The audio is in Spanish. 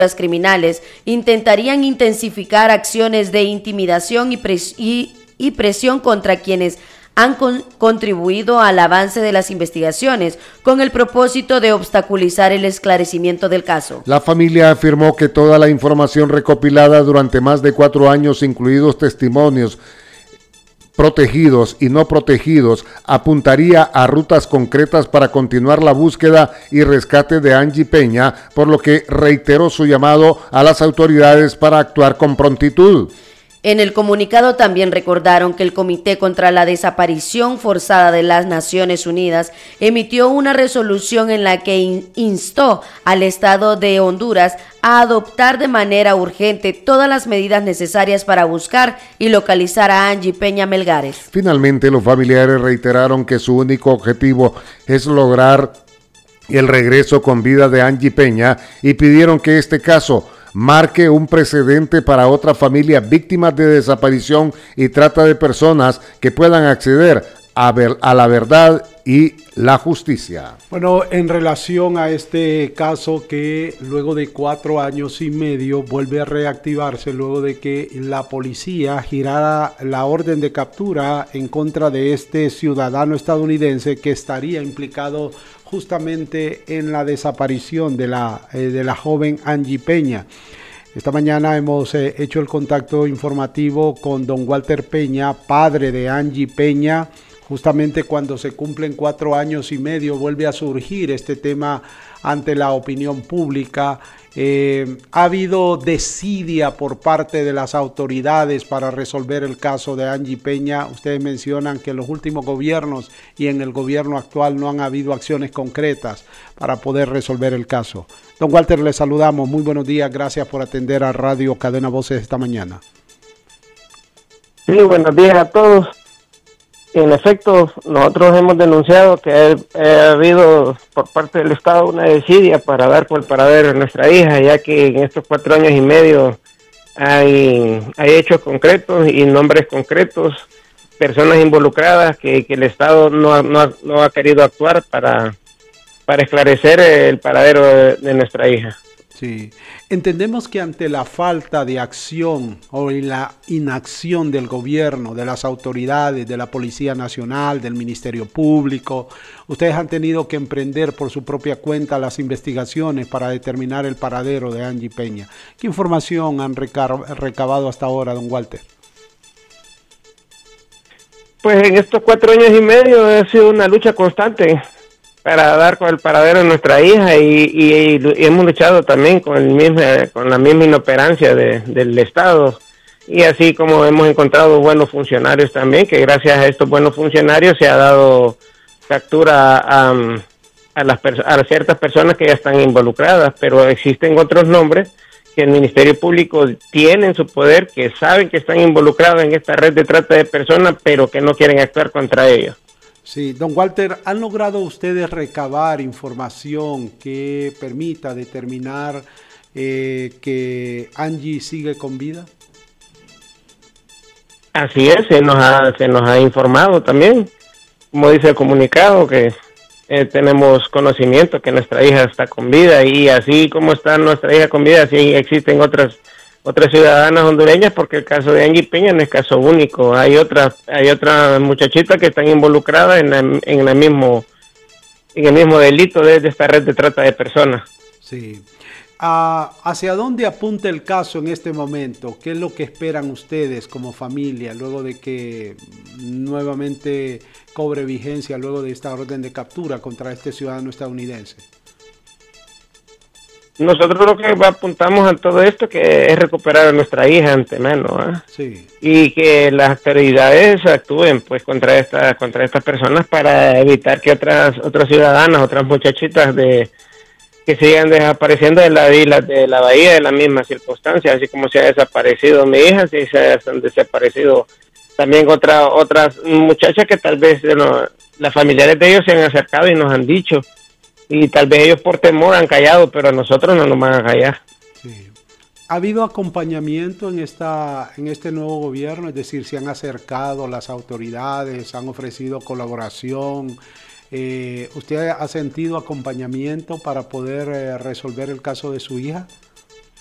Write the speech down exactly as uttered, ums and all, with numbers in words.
criminales intentarían intensificar acciones de intimidación y, pres y, y presión contra quienes han con contribuido al avance de las investigaciones con el propósito de obstaculizar el esclarecimiento del caso. La familia afirmó que toda la información recopilada durante más de cuatro años, incluidos testimonios protegidos y no protegidos, apuntaría a rutas concretas para continuar la búsqueda y rescate de Angie Peña, por lo que reiteró su llamado a las autoridades para actuar con prontitud. En el comunicado también recordaron que el Comité contra la Desaparición Forzada de las Naciones Unidas emitió una resolución en la que in instó al Estado de Honduras a adoptar de manera urgente todas las medidas necesarias para buscar y localizar a Angie Peña Melgares. Finalmente, los familiares reiteraron que su único objetivo es lograr el regreso con vida de Angie Peña y pidieron que este caso marque un precedente para otras familias víctimas de desaparición y trata de personas que puedan acceder a, ver, a la verdad y la justicia. Bueno, en relación a este caso que luego de cuatro años y medio vuelve a reactivarse luego de que la policía girara la orden de captura en contra de este ciudadano estadounidense que estaría implicado justamente en la desaparición de la, eh, de la joven Angie Peña. Esta mañana hemos eh, hecho el contacto informativo con don Walter Peña, padre de Angie Peña. Justamente cuando se cumplen cuatro años y medio vuelve a surgir este tema ante la opinión pública. Eh, ha habido desidia por parte de las autoridades para resolver el caso de Angie Peña. Ustedes mencionan que en los últimos gobiernos y en el gobierno actual no han habido acciones concretas para poder resolver el caso. Don Walter, le saludamos. Muy buenos días. Gracias por atender a Radio Cadena Voces esta mañana. Sí, buenos días a todos. En efecto, nosotros hemos denunciado que ha, ha habido por parte del Estado una desidia para dar por el paradero a nuestra hija, ya que en estos cuatro años y medio hay, hay hechos concretos y nombres concretos, personas involucradas que, que el Estado no, no, no ha querido actuar para, para esclarecer el paradero de, de nuestra hija. Sí, entendemos que ante la falta de acción o la inacción del gobierno, de las autoridades, de la Policía Nacional, del Ministerio Público, ustedes han tenido que emprender por su propia cuenta las investigaciones para determinar el paradero de Angie Peña. ¿Qué información han recabado hasta ahora, don Walter? Pues en estos cuatro años y medio ha sido una lucha constante para dar con el paradero de nuestra hija y, y, y hemos luchado también con, el mismo, con la misma inoperancia de, del Estado, y así como hemos encontrado buenos funcionarios también, que gracias a estos buenos funcionarios se ha dado captura a, a, las a ciertas personas que ya están involucradas, pero existen otros nombres que el Ministerio Público tiene en su poder, que saben que están involucrados en esta red de trata de personas, pero que no quieren actuar contra ellos. Sí, don Walter, ¿han logrado ustedes recabar información que permita determinar eh, que Angie sigue con vida? Así es, se nos ha, se nos ha informado también, como dice el comunicado, que eh, tenemos conocimiento que nuestra hija está con vida, y así como está nuestra hija con vida, así existen otras otras ciudadanas hondureñas, porque el caso de Angie Peña no es caso único. Hay otras hay otras muchachitas que están involucradas en, la, en, la mismo, en el mismo delito de, de esta red de trata de personas. Sí. Uh, ¿Hacia dónde apunta el caso en este momento? ¿Qué es lo que esperan ustedes como familia luego de que nuevamente cobre vigencia, luego de esta orden de captura contra este ciudadano estadounidense? Nosotros lo que apuntamos a todo esto que es recuperar a nuestra hija antemano, ¿eh? Sí. Y que las autoridades actúen pues contra esta, contra estas personas para evitar que otras otras ciudadanas, otras muchachitas de que sigan desapareciendo de la isla, de la bahía, de la misma circunstancia, así como se ha desaparecido mi hija, sí se han desaparecido también otra, otras muchachas que tal vez no, las familiares de ellos se han acercado y nos han dicho. Y tal vez ellos por temor han callado, pero a nosotros no nos van a callar. Sí. ¿Ha habido acompañamiento en esta en este nuevo gobierno? Es decir, ¿se han acercado las autoridades, han ofrecido colaboración? Eh, ¿Usted ha sentido acompañamiento para poder eh, resolver el caso de su hija?